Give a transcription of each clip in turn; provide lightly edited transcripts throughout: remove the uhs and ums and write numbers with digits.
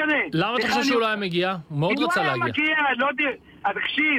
משנה. למה אתה חושב שהוא לא היה מגיע? הוא מאוד רצה להגיע. אם הוא היה מגיע, לא יודע, אז תקשיב,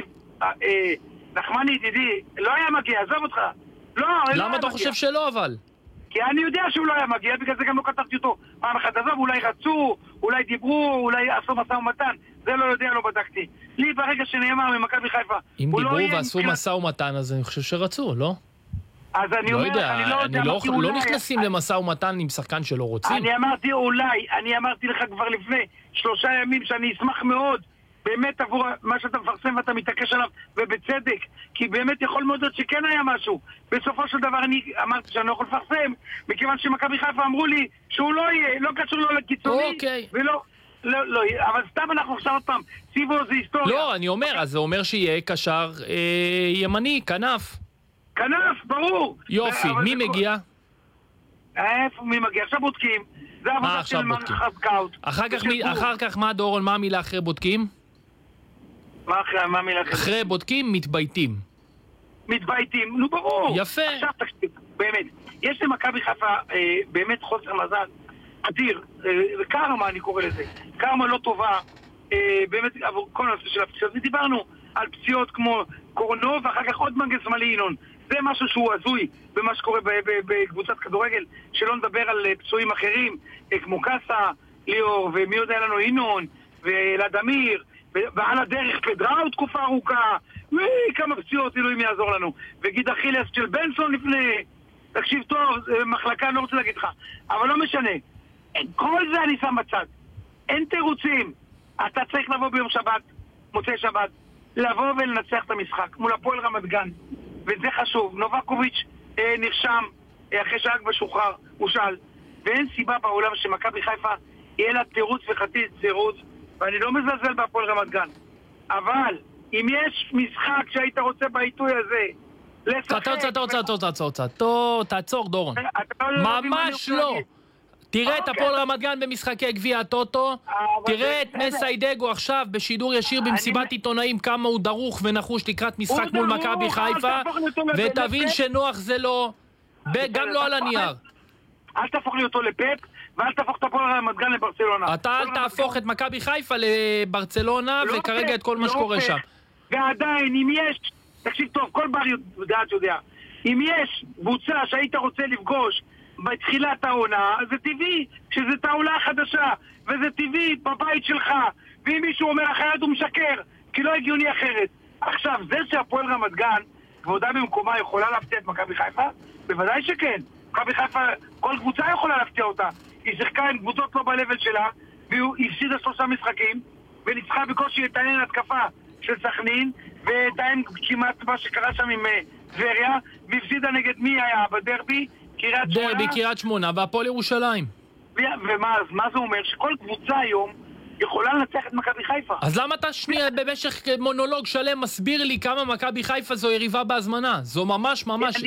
נחמני ידידי, לא היה מגיע, עזוב אותך. לא, למה אתה חושב שלא אבל? כי אני יודע שהוא לא היה מגיע, בגלל זה גם לא כתבתי אותו פעם אחת. עזוב, אולי רצו, אולי דיברו, אולי עשו משא ומתן, זה לא יודע, לא בדקתי. לי ברגע שנאמר ממכבי חיפה, אם דיברו ועשו משא ומתן, אז אני חושב שרצו, לא? אז אני אומר, אני לא יודע, לא נכנסים למשא ומתן עם שחקן שלא רוצים. אני אמרתי אולי, אני אמרתי לך כבר לפני 3 ימים שאני אשמח מאוד באמת עבור מה שאתה מפרסם ואתה מתעקש עליו, ובצדק, כי באמת יכול מאוד להיות שכן היה משהו. בסופו של דבר אני אמרתי שאני לא יכול לפרסם, מכיוון שמכבי חיפה אמרו לי שהוא לא יהיה, לא קשור לו לקיצוני, ולא, לא, אבל סתם אנחנו עכשיו עוד פעם, סיבו זה היסטוריה. לא, אני אומר, אז זה אומר שיהיה קשר ימני, כנף. כנף, ברור. יופי, מי מגיע? איפה מי מגיע? עכשיו בודקים. זה עבודה של מנחת סקאוט. אחר כך מה דורון, מה המילה אחרי בודקים? מה המילה אחרי? אחרי בודקים, מתבייתים. מתבייתים, נו ברור. יפה. עכשיו תקשיב, באמת. יש למכבי חיפה באמת חוסר מזל אדיר. קרמה אני קורא לזה. קרמה לא טובה. באמת עבור כל הנושא של הפציעות. ודיברנו על פציעות כמו קורנו ואחר כך עוד מגן שמאלי ינון. זה משהו שהוא הזוי במה שקורה בקבוצת כדורגל, שלא נדבר על פצועים אחרים כמו קאסה, ליאור ומי יודע לנו ינון ואלעד אמיר ועל הדרך פדראו תקופה ארוכה כמה פציעות אלוהים יעזור לנו וגיד אכילס של בנסון לפני תקשיב טוב, מחלקה אני לא רוצה להגיד לך אבל לא משנה, כל זה אני שם בצד, אין תירוצים, אתה צריך לבוא ביום שבת מוצאי שבת, לבוא ולנצח את המשחק מול הפועל רמת גן וזה חשוב, נובקוביץ' נרשם אחרי שרק בשוחרר, הוא שאל ואין סיבה בעולם שמכבי חיפה יהיה לה תירוץ וחצי תירוץ ואני לא מזלזל בהפועל רמת גן אבל אם יש משחק שהיית רוצה בעיתוי הזה תעצור דורון ממש לא תראה את הפועל רמת גן במשחקי גביע הטוטו, תראה את מסיידגו עכשיו בשידור ישיר במסיבת עיתונאים כמה הוא דרוך ונחוש לקראת משחק מול מכבי חיפה ותבין שנוח זה לא, גם לא על הנייר. אל תהפוך לי אותו לפפ ואל תהפוך את הפועל רמת גן לברצלונה. אתה אל תהפוך את מכבי חיפה לברצלונה וכרגע את כל מה שקורה שם. ועדיין אם יש, תקשיב טוב, כל בר יודע, אם יש קבוצה שהיית רוצה לפגוש בתחילת העונה, זה טבעי שזה תעולה חדשה וזה טבעי בבית שלך ואם מישהו אומר אחרת הוא משקר כי לא הגיוני אחרת. עכשיו זה שהפועל רמת גן כבודה במקומה יכולה להפתיע את מכבי חיפה? בוודאי שכן. מכבי חיפה כל קבוצה יכולה להפתיע אותה, היא שיחקה עם קבוצות לא בלבל שלה והיא הפסידה 3 משחקים וניצחה בקושי את העין התקפה של סכנין ואת כמעט מה שקרה שם עם טבריה והפסידה נגד מי היה בדרבי? דרבי קריית שמונה והפועל ירושלים. ומה זה אומר? שכל קבוצה היום יכולה לנצח את מכבי חיפה. אז למה אתה שנייה במשך מונולוג שלם מסביר לי כמה מכבי חיפה זו יריבה בהזמנה? זו ממש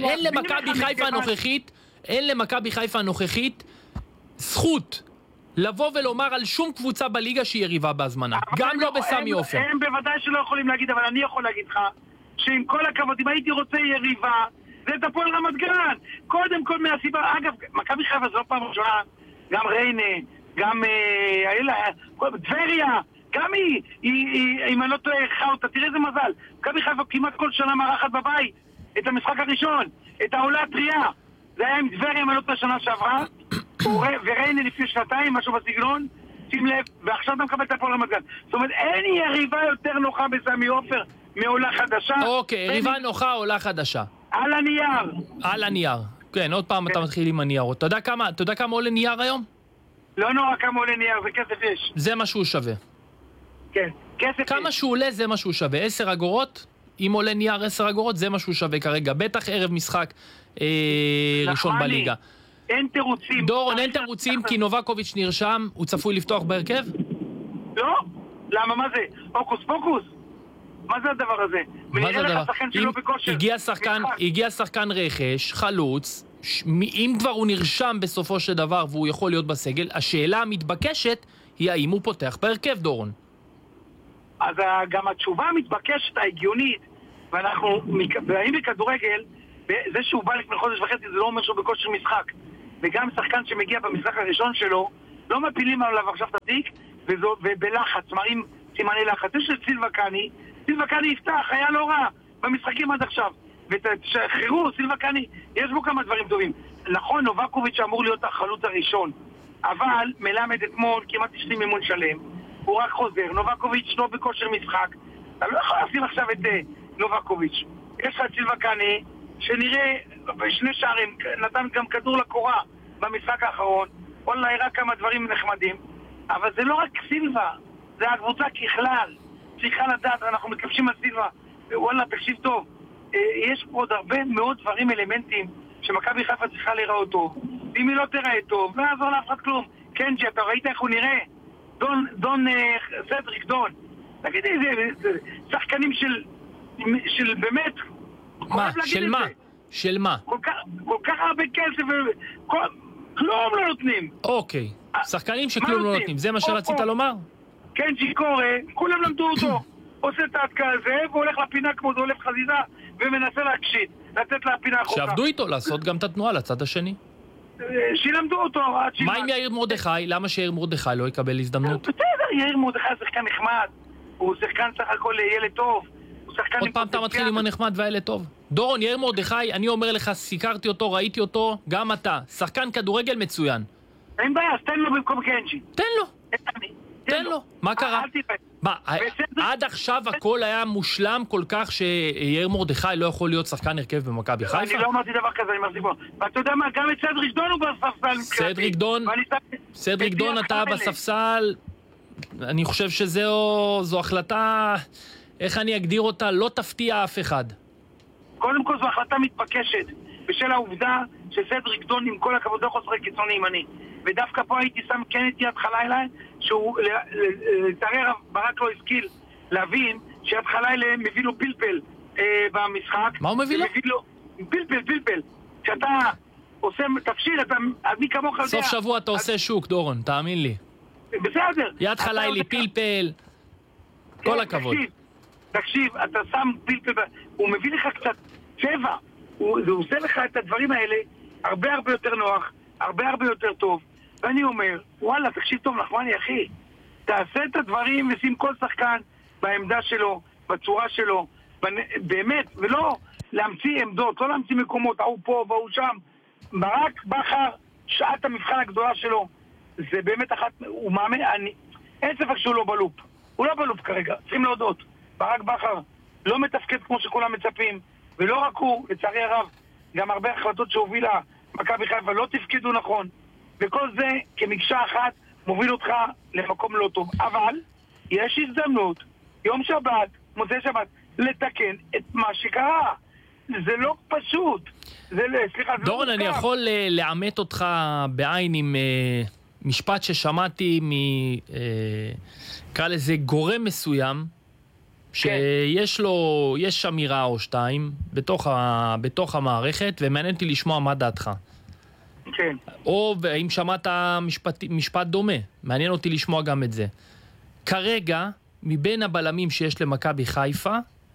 אין למכבי חיפה הנוכחית זכות לבוא ולומר על שום קבוצה בליגה שהיא יריבה בהזמנה, גם לא בסמי עופר. הם בוודאי שלא יכולים להגיד, אבל אני יכול להגיד לך שעם כל הכבוד, אם הייתי רוצה יריבה זה את הפועל רמת גן, קודם כל מהסיבה, אגב, מכבי חיפה זה לא פעם ראשונה, גם ריינה, גם טבריה, גם היא, אם אני לא טועה, חאוטה, תראה איזה מזל, מכבי חיפה כמעט כל שנה מארחת בבית, את המשחק הראשון, את העולה הטריה, זה היה עם טבריה, אם אני לא טועה שנה שעברה, וריינה לפני 2 משהו בסגנון, שים לב, ועכשיו אתה מקבל את הפועל רמת גן, זאת אומרת, אין יריבה יותר נוחה בסמי עופר מעולה חדשה. אוקיי, יריבה נוחה, עולה חדשה. על הנייר. על הנייר. כן, עוד פעם אתה מתחיל עם הניירות. אתה יודע כמה עולה נייר היום? לא נורא כמה עולה נייר, זה כסף יש. זה מה שהוא שווה. כן, כסף יש. כמה שהוא עולה זה מה שהוא שווה. 10 אגורות, אם עולה נייר 10 אגורות, זה מה שהוא שווה כרגע. בטח ערב משחק ראשון בליגה. אין תירוצים. דורון, אין תירוצים כי נובקוביץ' נרשם, הוא צפוי לפתוח בהרכב? לא. למה, מה זה? פוקוס פוקוס? מה זה הדבר הזה? מה זה הדבר? הגיע שחקן רכש, חלוץ, אם כבר הוא נרשם בסופו של דבר והוא יכול להיות בסגל, השאלה המתבקשת היא האם הוא פותח בהרכב, דורון. אז גם התשובה המתבקשת ההגיונית, ואנחנו באים בכדורגל, זה שהוא בא לפני חודש וחצי זה לא אומר שהוא בכושר משחק, וגם שחקן שמגיע במשחק הראשון שלו לא מפילים עליו עכשיו את התיק, ובלחץ, מראים סימני לחץ. יש את סילבה קני יפתח, היה לא רע במשחקים עד עכשיו. ותשחררו, סילבה קני, יש בו כמה דברים טובים. נכון, נובקוביץ' אמור להיות החלוץ הראשון, אבל מלמד אתמול כמעט 90 אימון שלם. הוא רק חוזר, נובקוביץ' לא בכושר משחק. אתה לא יכול להשים עכשיו את נובקוביץ'. יש לך את סילבה קני, שנראה בשני שערים, נתן גם כדור לקורה במשחק האחרון. וואלה, הראה כמה דברים נחמדים. אבל זה לא רק סילבה, זה הקבוצה ככלל. צריכה לדעת, אנחנו מקבשים על סילבה. וואלה, תקשיב טוב. יש פה עוד הרבה מאוד דברים, אלמנטים, שמכבי חיפה צריכה להיראות טוב. ואם היא לא תראה טוב, לא יעזור לאף אחד כלום. קנג'י, אתה ראית איך הוא נראה? סדריק דון. תגידי, זה שחקנים של באמת... מה? של מה? של מה? כל כך הרבה כסף כלום לא נותנים. אוקיי. שחקנים שכלום לא נותנים. זה מה שרצית לומר? קנג'י קורא, כולם למדו אותו. עושה את ההתקה הזה, והולך לפינה כמו דולף חזיזה, ומנסה להקשיט, לתת לה פינה החוקה. שעבדו איתו לעשות גם את התנועה לצד השני. שילמדו אותו. מה עם יאיר מרדכי? למה שיאיר מרדכי לא יקבל הזדמנות? בסדר, יאיר מרדכי שחקן נחמד. הוא שחקן סך הכל ילד טוב. עוד פעם אתה מתחיל עם הנחמד והילד טוב. דורון, יאיר מרדכי, אני אומר לך, סיקרתי אותו, ראיתי אותו, גם אתה. שחקן כדורגל מצוין. אין בעיה, אז תן לו במקום קנג'י. תן לו. מה קרה? עד עכשיו הכל היה מושלם כל כך שיאיר מרדכי לא יכול להיות שחקן הרכב במכבי חיפה? אני לא אמרתי דבר כזה, אני מחזיק בו. ואתה יודע מה, גם את סדריק דון הוא בספסל. סדריק דון אתה בספסל, אני חושב שזו החלטה, איך אני אגדיר אותה, לא תפתיע אף אחד. קודם כל זו החלטה מתבקשת, בשל העובדה שסדריק דון עם כל הכבוד לא חוסר קיצוני ימני. ודווקא פה הייתי שם כן את יד חלילה, שהוא, לצערי הרב, ברק לא השכיל להבין שיד חלילה מביא לו פלפל במשחק. מה הוא מביא לו? פלפל. כשאתה עושה תפשיל, אתה, מי כמוך יודע. סוף שבוע אתה עושה שוק, דורון, תאמין לי. בסדר. יד חלילה, פלפל, כל הכבוד. תקשיב, אתה שם פלפל, הוא מביא לך קצת צבע, הוא עושה לך את הדברים האלה הרבה יותר נוח, הרבה יותר טוב. ואני אומר, וואלה, תקשיב טוב, נחמני אחי, תעשה את הדברים ושים כל שחקן בעמדה שלו, בצורה שלו, באמת, ולא להמציא עמדות, לא להמציא מקומות, ההוא פה והוא שם. ברק בכר, שעת המבחן הגדולה שלו, זה באמת אחת, הוא מאמן, אין ספק שהוא לא בלופ. הוא לא בלופ כרגע, צריכים להודות. ברק בכר לא מתפקד כמו שכולם מצפים, ולא רק הוא, לצערי הרב, גם הרבה החלטות שהובילה מכבי חיפה לא תפקדו נכון, וכל זה כמקשה אחת מוביל אותך למקום לא טוב. אבל יש הזדמנות, יום שבת, מוצאי שבת, לתקן את מה שקרה. זה לא פשוט. דורון, אני יכול לעמת אותך בעין עם משפט ששמעתי קרא לזה גורם מסוים, שיש לו, יש אמירה או שתיים בתוך המערכת, ומעניין אותי לשמוע מה דעתך. כן. או אם שמעת משפט דומה, מעניין אותי לשמוע גם את זה. כרגע, מבין הבלמים שיש למכבי חיפה,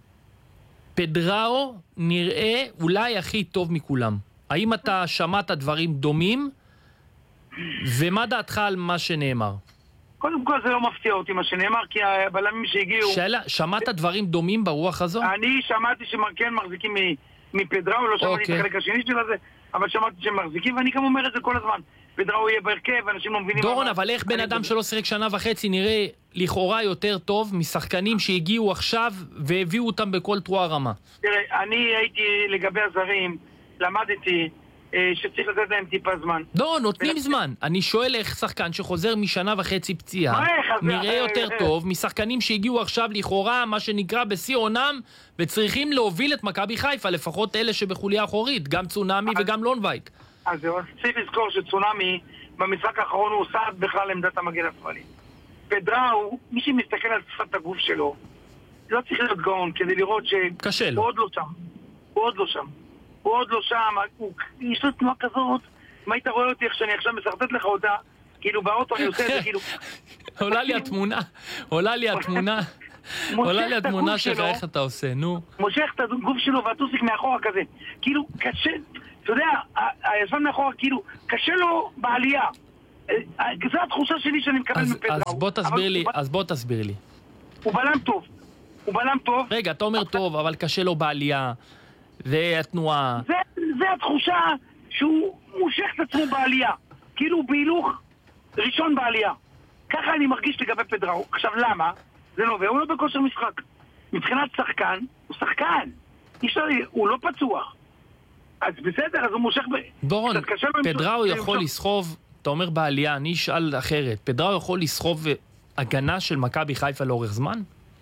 פדראו נראה אולי הכי טוב מכולם. האם אתה שמעת דברים דומים? ומה דעתך על מה שנאמר? קודם כל זה לא מפתיע אותי מה שנאמר, כי הבלמים שהגיעו... שאלה, שמעת דברים דומים ברוח הזו? אני שמעתי שכן מחזיקים מפדראו, לא שמעתי את החלק השני של זה, אבל שמעתי שהם מחזיקים, ואני גם אומר את זה כל הזמן. פדראו יהיה בהרכב, אנשים לא מבינים... דורון, אבל איך בן אדם שלא שיחק שנה וחצי נראה לכאורה יותר טוב משחקנים שהגיעו עכשיו והביאו אותם בכל תרועה רמה? תראה, אני הייתי לגבי הזרים, למדתי שצריך לתת להם טיפה זמן. לא, נותנים זמן. אני שואל איך שחקן שחוזר משנה וחצי פציעה נראה יותר טוב משחקנים שהגיעו עכשיו לכאורה, מה שנקרא בשיא עונם, וצריכים להוביל את מכבי חיפה, לפחות אלה שבחוליה אחורית, גם צונמי וגם לונבייק. אז צריך לזכור שצונמי במשחק האחרון הוא עושה בכלל עמדת המגן השמאלי. פדראו, מי שמסתכל על שפת הגוף שלו, לא צריך להיות גאון כדי לראות שהוא עוד לא שם. הוא עוד לא שם, יש לו תנועה כזאת, אם היית רואה אותי איך שאני עכשיו מסרטט לך אותה, כאילו באוטו אני עושה את זה, כאילו... עולה לי התמונה שלך, איך אתה עושה, נו. מושך את הגוף שלו והטוסיק מאחורה כזה, כאילו קשה, אתה יודע, הישן מאחורה כאילו, קשה לו בעלייה, זו התחושה שלי שאני מקבל מפדראו. אז בוא תסביר לי. הוא בלם טוב. רגע, אתה אומר טוב, אבל קשה לו בעלייה, והתנועה. זה התחושה שהוא מושך את עצמו בעלייה. כאילו הוא בהילוך ראשון בעלייה. ככה אני מרגיש לגבי פדראו. עכשיו למה? זה לא, והוא לא בכושר משחק. מבחינת שחקן, הוא שחקן. הוא לא פצוח. אז בסדר, אז הוא מושך דורון, פדראו יכול לסחוב, אתה אומר בעלייה, אני אשאל אחרת, פדראו יכול לסחוב הגנה של מכבי חיפה לאורך זמן?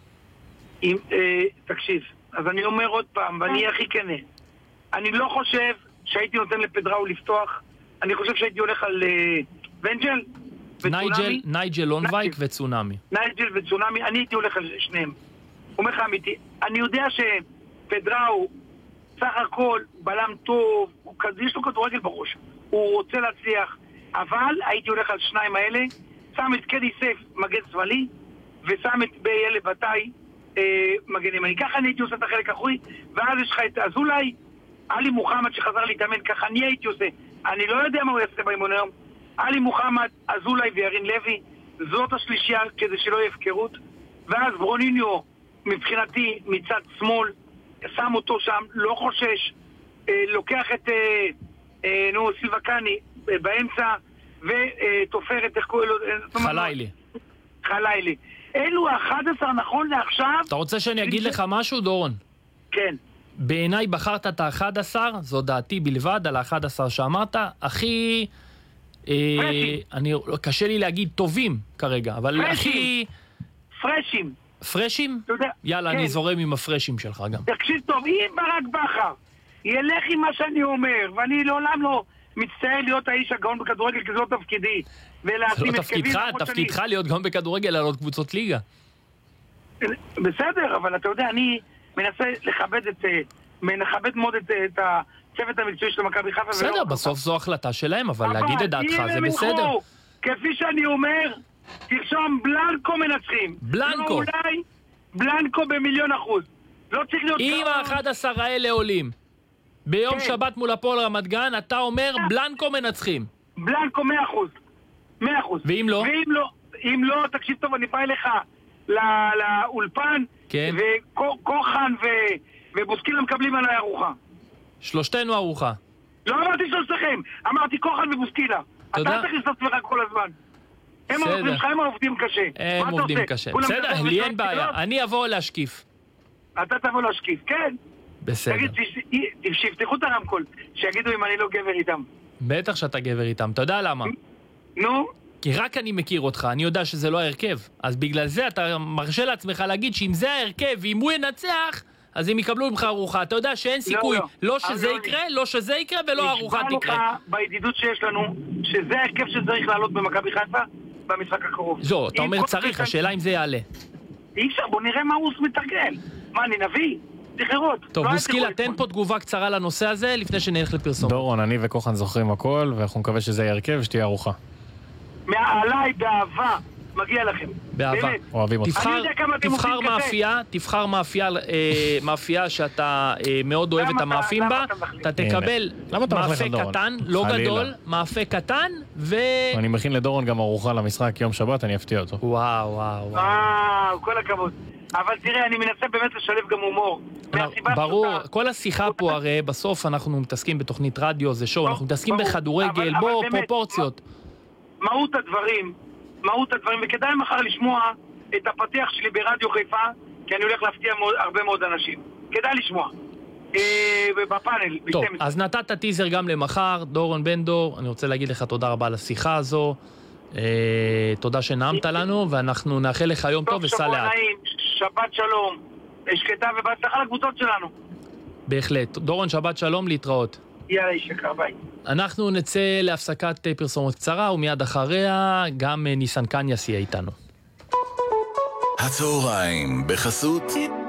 תקשיב, אז אני אומר עוד פעם, ואני אהיה הכי כנה. אני לא חושב שהייתי נותן לפדראו לפתוח, אני חושב שהייתי הולך על ונג'ל וצונמי. נייג'ל לונבייק וצונמי. נייג'ל וצונמי, אני הייתי הולך על שניהם. אומר לך אמיתי, אני יודע שפדראו סך הכל בלם טוב, יש לו כדורגל בראש, הוא רוצה להצליח, אבל הייתי הולך על שניים האלה, שם את קדי סייף מגן שמאלי, ושם את ביאלה בתאי מגן ימני. ככה אני הייתי עושה את החלק האחורי, ואז יש לך את אזולאי, עלי מוחמד שחזר להתאמן, ככה אני הייתי עושה. אני לא יודע מה הוא יעשה באימון היום. עלי מוחמד, אזולאי וירין לוי, זאת השלישייה כדי שלא יהיה הפקרות, ואז ברוניניו מבחינתי מצד שמאל, שם אותו שם, לא חושש, לוקח את סילבקני באמצע ותופר את חלילי. אלו 11 נכון לעכשיו. אתה רוצה שאני אגיד לך משהו, דורון? כן. בעיניי בחרת את ה-11, זו דעתי בלבד על ה-11 שאמרת, הכי קשה לי להגיד טובים כרגע, אבל הכי פרשים. פרשים? יאללה, אני זורם עם הפרשים שלך גם. תקשיב טוב, אם ברק בכר ילך עם מה שאני אומר, ואני לעולם לא מצטער להיות האיש הגאון בכדורגל, כי זה לא תפקידי. תפקידך להיות גאון בכדורגל, לעלות קבוצות ליגה. בסדר, אבל אתה יודע, אני מנסה לכבד מאוד את הצוות המקצועי של מכבי חיפה. בסדר, בסוף זו החלטה שלהם, אבל להגיד את דעתך זה בסדר. כפי שאני אומר, תרשום בלנקו מנצחים. בלנקו. אולי בלנקו ב1,000,000%. לא צריך להיות... אם ה-11 האלה עולים ביום שבת מול הפועל רמת גן, אתה אומר בלנקו מנצחים. בלנקו 100%. ואם לא? אם לא, תקשיב טוב, אני בא אליך לאולפן, וכוחן ובוסקילה מקבלים עליי ארוחה. שלושתנו ארוחה. לא אמרתי שלושתכם, אמרתי כוחן ובוסקילה. אתה צריך לסת לך כל הזמן. הם עובדים קשה. הם עובדים קשה. בסדר, לי אין בעיה. אני אבוא להשקיף. אתה תבוא להשקיף, כן. בסדר. תגיד, שיפתחו את הרמקול, שיגידו אם אני לא גבר איתם. בטח שאתה גבר איתם. אתה יודע למה? נו? כי רק אני מכיר אותך, אני יודע שזה לא ההרכב. אז בגלל זה אתה מרשה לעצמך להגיד שאם זה ההרכב, ואם הוא ינצח, אז הם יקבלו ממך ארוחה. אתה יודע שאין סיכוי, לא שזה יקרה, לא שזה יקרה, ולא ארוחה תקרה. נשבע לך בידידות שיש לנו, שזה ההרכב שצריך לעלות במכבי חיפה במשחק הקרוב. זו, אתה אומר צריך, השאלה אם זה יעלה. אי אפשר, בוא נראה מה הוא מתרגל. מה, אני נביא? תחרות. טוב, בוסקילה, תן פה תגובה קצרה לנושא הזה, לפני שנלך לפרסום. דורון, אני וכוחן זוכרים הכל, ואנחנו מקווה שזה יהיה הרכב ושתהיה ארוחה. מעליי, באהבה, מגיע לכם. באהבה. אוהבים אותך. תבחר מאפייה שאתה מאוד אוהב את המאפים בה, אתה תקבל מאפה קטן, לא גדול, מאפה קטן, אני מכין לדורון גם ארוחה למשחק יום שבת, אני אפתיע אותו. וואו. כל הכבוד. אבל תראה, אני מנסה באמת לשלב גם הומור. ברור, כל השיחה פה הרי בסוף אנחנו מתעסקים בתוכנית רדיו, זה שואו, אנחנו מתעסקים בכדורגל, בוא, פרופורציות. מהות הדברים, וכדאי מחר לשמוע את הפתיח שלי ברדיו חיפה, כי אני הולך להפתיע הרבה מאוד אנשים. כדאי לשמוע. בפאנל. טוב, אז נתת טיזר גם למחר, דורון בן דור, אני רוצה להגיד לך תודה רבה על השיחה הזו. תודה שנעמת לנו, ואנחנו נאחל לך יום טוב וסע לאט. שבת שלום, שקטה ובהצלחה לקבוצות שלנו. בהחלט. דורון, שבת שלום, להתראות. יאללה, שקר, ביי. אנחנו נצא להפסקת פרסומות קצרה, ומיד אחריה גם ניסן קניאס יהיה איתנו. הצהריים בחסות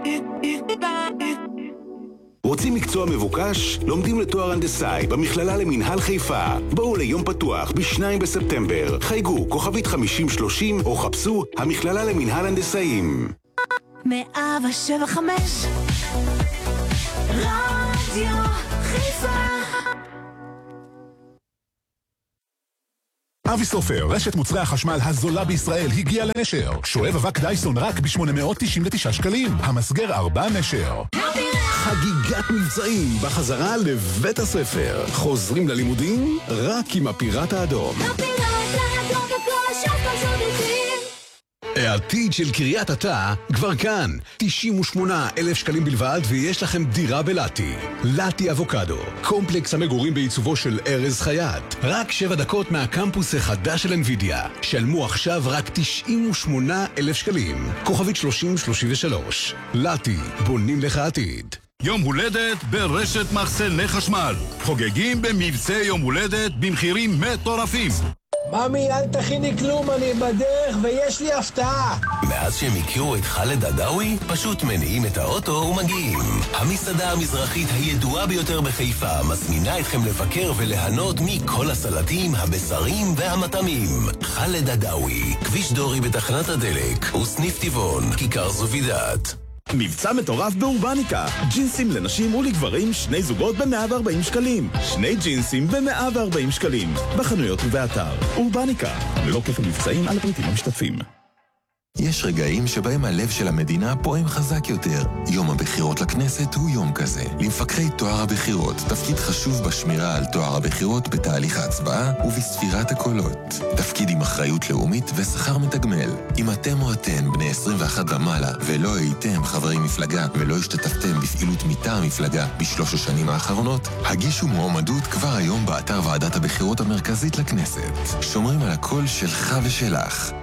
רוצים מקצוע מבוקש? לומדים לתואר הנדסאי במכללה למינהל חיפה. בואו ליום פתוח ב-2 בספטמבר. חייגו כוכבית 5030 או חפשו המכללה למינהל הנדסאים. 107.5 רדיו חיפה. אבי סופר, רשת מוצרי החשמל הזולה בישראל, הגיעה לנשר. שואב אבק דייסון רק ב-899 שקלים. המסגר 4 נשר. חגיגת מבצעים בחזרה לבית הספר. חוזרים ללימודים רק עם הפיראט האדום. העתיד של קריית אתא כבר כאן. 98,000 שקלים בלבד ויש לכם דירה בלטי. לטי אבוקדו, קומפלקס המגורים בעיצובו של ארז חייט. רק 7 דקות מהקמפוס החדש של אנווידיה. שלמו עכשיו רק 98,000 שקלים. כוכבית 3033. לטי, בונים לך עתיד. יום הולדת ברשת מחסני חשמל. חוגגים במבצע יום הולדת במחירים מטורפים. ממי, אל תכיני כלום, אני בדרך ויש לי הפתעה. מאז שהם הכירו את חאלד עדאווי, פשוט מניעים את האוטו ומגיעים. המסעדה המזרחית הידועה ביותר בחיפה מזמינה אתכם לבקר וליהנות מכל הסלטים, הבשרים והמטעמים. חאלד עדאווי, כביש דורי בתחנת הדלק, וסניף טבעון, כיכר זובידאת. מבצע מטורף באורבניקה. ג'ינסים לנשים ולגברים, 2 זוגות ב-140 שקלים. 2 ג'ינסים ב-140 שקלים. בחנויות ובאתר. אורבניקה. ללא כפל מבצעים על הפריטים המשתתפים. יש רגעים שבהם הלב של המדינה פועם חזק יותר. יום הבחירות לכנסת הוא יום כזה. למפקחי טוהר הבחירות, תפקיד חשוב בשמירה על טוהר הבחירות בתהליך ההצבעה ובספירת הקולות. תפקיד עם אחריות לאומית ושכר מתגמל. אם אתם או אתן בני 21 ומעלה ולא הייתם חברי מפלגה ולא השתתפתם בפעילות מטעם מפלגה ב3 השנים האחרונות, הגישו מועמדות כבר היום באתר ועדת הבחירות המרכזית לכנסת. שומרים על הקול שלך ושלך.